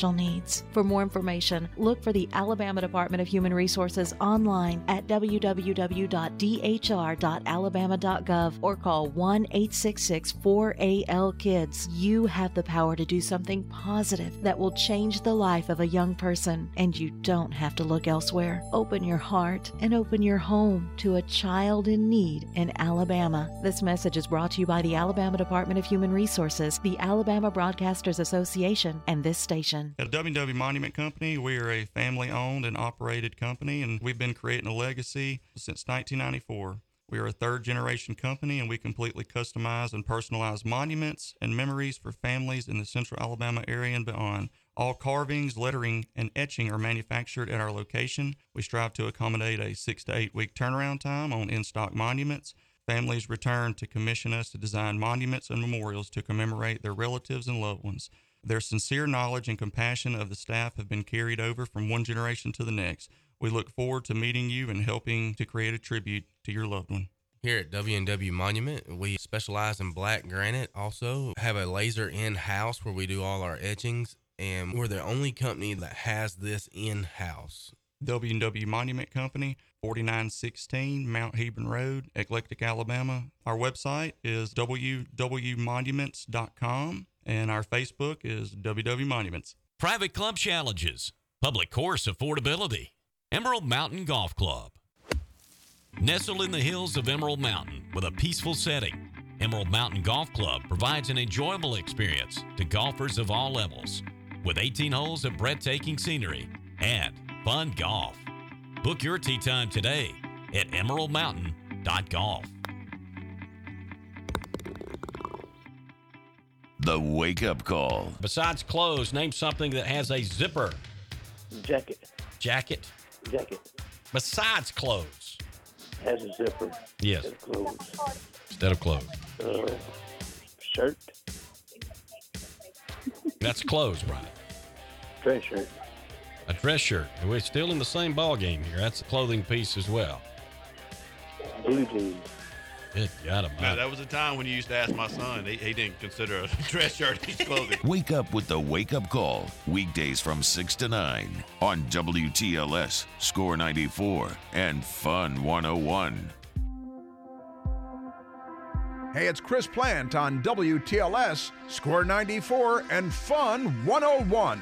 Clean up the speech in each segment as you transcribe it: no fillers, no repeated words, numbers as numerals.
special needs. For more information, look for the Alabama Department of Human Resources online at www.dhr.alabama.gov or call 1-866-4AL-KIDS. You have the power to do something positive that will change the life of a young person, and you don't have to look elsewhere. Open your heart and open your home to a child in need in Alabama. This message is brought to you by the Alabama Department of Human Resources, the Alabama Broadcasters Association, and this station. At W&W Monument Company, we are a family-owned and operated company, and we've been creating a legacy since 1994. We are a third-generation company, and we completely customize and personalize monuments and memories for families in the central Alabama area and beyond. All carvings, lettering, and etching are manufactured at our location. We strive to accommodate a 6 to 8 week turnaround time on in-stock monuments. Families return to commission us to design monuments and memorials to commemorate their relatives and loved ones. Their sincere knowledge and compassion of the staff have been carried over from one generation to the next. We look forward to meeting you and helping to create a tribute to your loved one. Here at W&W Monument, we specialize in black granite. Also have a laser in-house where we do all our etchings, and we're the only company that has this in-house. W&W Monument Company, 4916 Mount Hebron Road, Eclectic, Alabama. Our website is www.monuments.com, and our Facebook is WW Monuments. Private club challenges, public course affordability. Emerald Mountain Golf Club. Nestled in the hills of Emerald Mountain with a peaceful setting, Emerald Mountain Golf Club provides an enjoyable experience to golfers of all levels with 18 holes of breathtaking scenery and fun golf. Book your tee time today at emeraldmountain.golf. The Wake Up Call. Besides clothes, name something that has a zipper. Jacket. Jacket. Jacket. Besides clothes. Has a zipper. Yes. Instead of clothes. Shirt. That's clothes, Brian. Dress shirt. A dress shirt. We're still in the same ball game here. That's a clothing piece as well. Blue jeans. Good God almighty. Now, that was a time when you used to ask my son. He didn't consider a dress shirt his clothing. Wake up with the Wake Up Call. Weekdays from 6 to 9 on WTLS, Score 94, and Fun 101. Hey, it's Chris Plant on WTLS, Score 94, and Fun 101.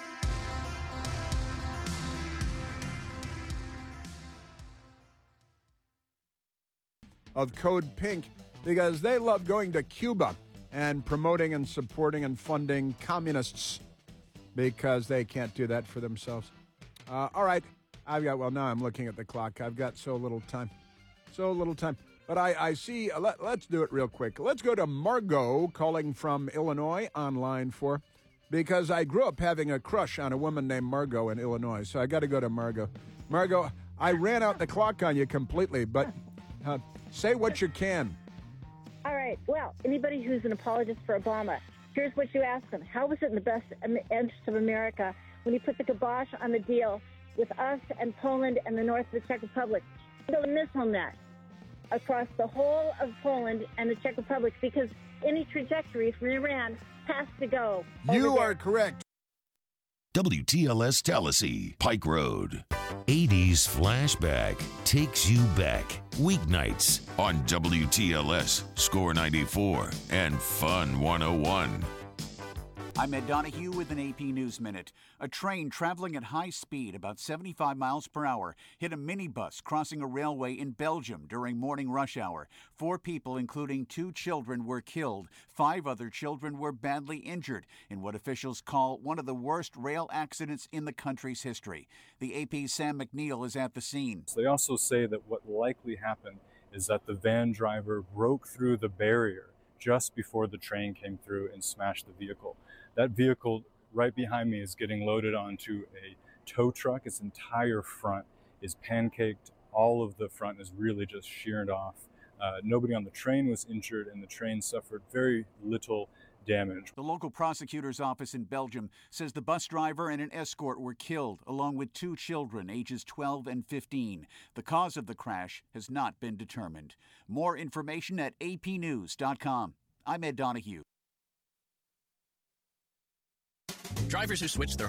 Of Code Pink, because they love going to Cuba and promoting and supporting and funding communists because they can't do that for themselves. All right, now I'm looking at the clock. I've got so little time. But I see, let's do it real quick. Let's go to Margot calling from Illinois on line 4, because I grew up having a crush on a woman named Margot in Illinois, so I got to go to Margot. Margot, I ran out the clock on you completely, but say what you can. All right. Well, anybody who's an apologist for Obama, here's what you ask them. How was it in the best interest of America when he put the kibosh on the deal with us and Poland and the north of the Czech Republic? Build a missile net across the whole of Poland and the Czech Republic, because any trajectory from Iran has to go over You there. are correct. WTLS Tallahassee, Pike Road. 80s Flashback takes you back. Weeknights on WTLS, Score 94, and Fun 101. I'm Ed Donahue with an AP News Minute. A train traveling at high speed, about 75 miles per hour, hit a minibus crossing a railway in Belgium during morning rush hour. 4 people, including 2 children, were killed. 5 other children were badly injured in what officials call one of the worst rail accidents in the country's history. The AP's Sam McNeil is at the scene. They also say that what likely happened is that the van driver broke through the barrier just before the train came through and smashed the vehicle. That vehicle right behind me is getting loaded onto a tow truck. Its entire front is pancaked. All of the front is really just sheared off. Nobody on the train was injured, and the train suffered very little damage. The local prosecutor's office in Belgium says the bus driver and an escort were killed, along with 2 children, ages 12 and 15. The cause of the crash has not been determined. More information at apnews.com. I'm Ed Donahue. Drivers who switch their